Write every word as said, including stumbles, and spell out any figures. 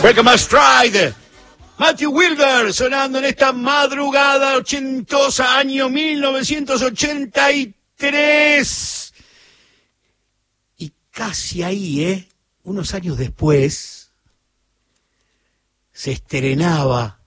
Break My Stride. Matthew Wilder sonando en esta madrugada ochentosa, año mil novecientos ochenta y tres. Y casi ahí, ¿eh? Unos años después, se estrenaba